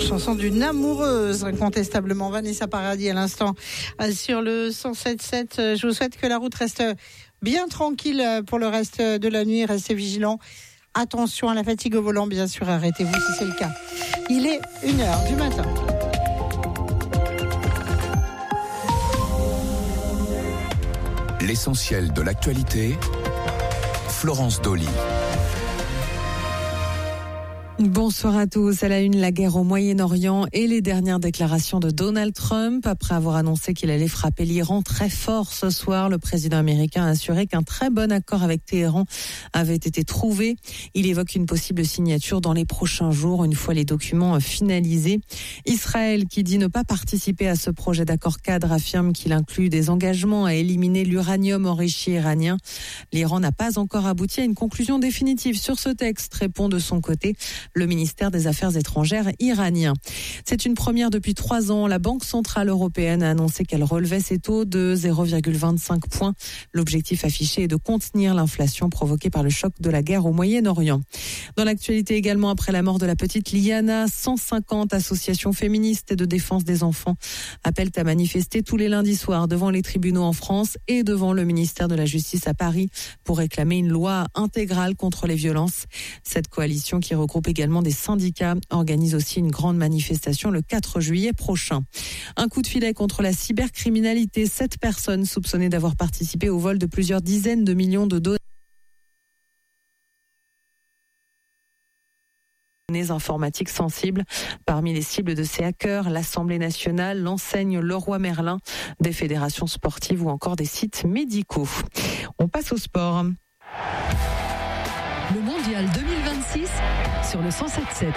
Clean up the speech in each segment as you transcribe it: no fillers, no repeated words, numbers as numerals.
chanson d'une amoureuse, incontestablement. Vanessa Paradis à l'instant sur le 107.7. Je vous souhaite que la route reste bien tranquille pour le reste de la nuit. Restez vigilants. Attention à la fatigue au volant, bien sûr. Arrêtez-vous si c'est le cas. Il est 1h du matin. L'essentiel de l'actualité, Florence Dolly. Bonsoir à tous. À la une, la guerre au Moyen-Orient et les dernières déclarations de Donald Trump. Après avoir annoncé qu'il allait frapper l'Iran très fort ce soir, le président américain a assuré qu'un très bon accord avec Téhéran avait été trouvé. Il évoque une possible signature dans les prochains jours, une fois les documents finalisés. Israël, qui dit ne pas participer à ce projet d'accord cadre, affirme qu'il inclut des engagements à éliminer l'uranium enrichi iranien. L'Iran n'a pas encore abouti à une conclusion définitive sur ce texte, répond de son côté le ministère des Affaires étrangères iranien. C'est une première depuis 3 ans. La Banque centrale européenne a annoncé qu'elle relevait ses taux de 0,25 points. L'objectif affiché est de contenir l'inflation provoquée par le choc de la guerre au Moyen-Orient. Dans l'actualité également, après la mort de la petite Liana, 150 associations féministes et de défense des enfants appellent à manifester tous les lundis soirs devant les tribunaux en France et devant le ministère de la Justice à Paris pour réclamer une loi intégrale contre les violences. Cette coalition, qui regroupe également des syndicats, organise aussi une grande manifestation le 4 juillet prochain. Un coup de filet contre la cybercriminalité. 7 personnes soupçonnées d'avoir participé au vol de plusieurs dizaines de millions de données informatiques sensibles. Parmi les cibles de ces hackers, l'Assemblée nationale, l'enseigne Leroy Merlin, des fédérations sportives ou encore des sites médicaux. On passe au sport. Le Mondial 2026 sur le 107.7.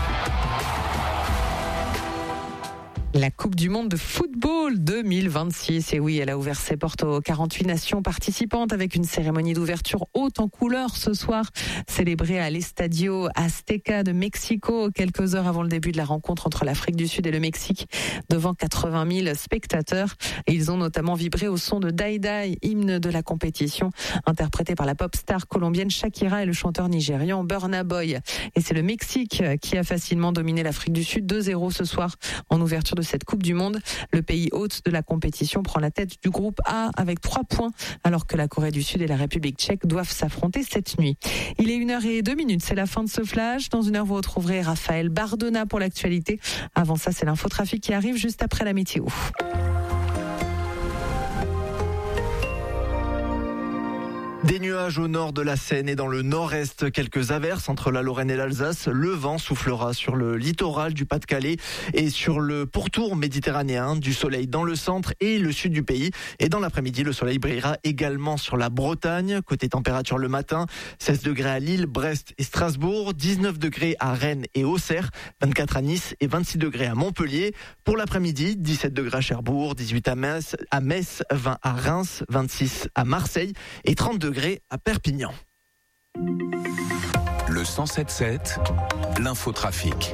La Coupe du Monde de football 2026. Et oui, elle a ouvert ses portes aux 48 nations participantes avec une cérémonie d'ouverture haute en couleurs ce soir, célébrée à l'Estadio Azteca de Mexico, quelques heures avant le début de la rencontre entre l'Afrique du Sud et le Mexique, devant 80 000 spectateurs. Et ils ont notamment vibré au son de Dai Dai, hymne de la compétition, interprété par la pop star colombienne Shakira et le chanteur nigérian Burna Boy. Et c'est le Mexique qui a facilement dominé l'Afrique du Sud 2-0 ce soir en ouverture de cette Coupe du Monde. Le pays hôte de la compétition prend la tête du groupe A avec 3 points, alors que la Corée du Sud et la République tchèque doivent s'affronter cette nuit. Il est 1h02, c'est la fin de ce flash. Dans 1 heure, vous retrouverez Raphaël Bardona pour l'actualité. Avant ça, c'est l'infotrafic qui arrive juste après la météo. Des nuages au nord de la Seine et dans le nord-est, quelques averses entre la Lorraine et l'Alsace. Le vent soufflera sur le littoral du Pas-de-Calais et sur le pourtour méditerranéen. Du soleil dans le centre et le sud du pays. Et dans l'après-midi, le soleil brillera également sur la Bretagne. Côté température le matin, 16 degrés à Lille, Brest et Strasbourg, 19 degrés à Rennes et Auxerre, 24 à Nice et 26 degrés à Montpellier. Pour l'après-midi, 17 degrés à Cherbourg, 18 à Metz, 20 à Reims, 26 à Marseille et 30 degrés à Perpignan. Le 107.7, l'infotrafic.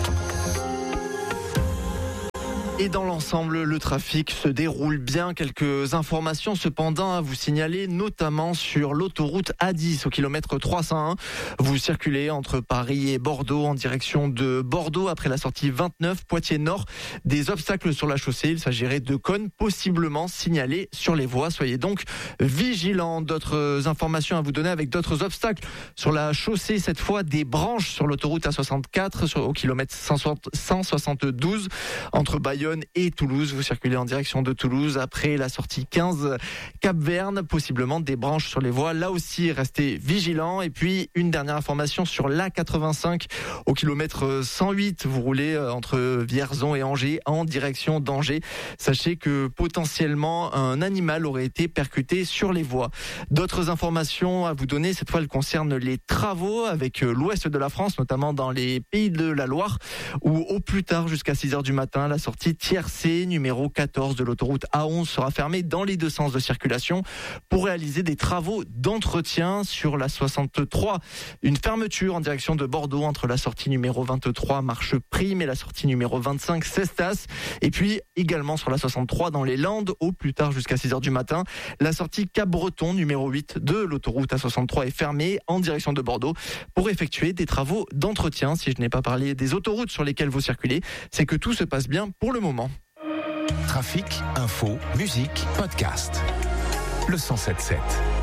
Et dans l'ensemble, le trafic se déroule bien. Quelques informations cependant à vous signaler, notamment sur l'autoroute A10 au kilomètre 301. Vous circulez entre Paris et Bordeaux en direction de Bordeaux après la sortie 29 Poitiers-Nord. Des obstacles sur la chaussée, il s'agirait de cônes possiblement signalés sur les voies. Soyez donc vigilants. D'autres informations à vous donner avec d'autres obstacles sur la chaussée, cette fois des branches sur l'autoroute A64 au kilomètre 172 entre Bayonne et Toulouse. Vous circulez en direction de Toulouse après la sortie 15 Cap-Verne, possiblement des branches sur les voies. Là aussi, restez vigilants. Et puis, une dernière information sur l'A85 au kilomètre 108. Vous roulez entre Vierzon et Angers en direction d'Angers. Sachez que potentiellement, un animal aurait été percuté sur les voies. D'autres informations à vous donner, cette fois, elles concernent les travaux avec l'ouest de la France, notamment dans les Pays de la Loire, où au plus tard, jusqu'à 6h du matin, la sortie tiercé, numéro 14 de l'autoroute A11 sera fermé dans les deux sens de circulation pour réaliser des travaux d'entretien sur la 63. Une fermeture en direction de Bordeaux entre la sortie numéro 23 Marche Prime et la sortie numéro 25 Cestas. Et puis également sur la 63 dans les Landes au plus tard jusqu'à 6h du matin. La sortie Cap-Breton numéro 8 de l'autoroute A63 est fermée en direction de Bordeaux pour effectuer des travaux d'entretien. Si je n'ai pas parlé des autoroutes sur lesquelles vous circulez, c'est que tout se passe bien pour le moment. Trafic, info, musique, podcast. Le 107.7.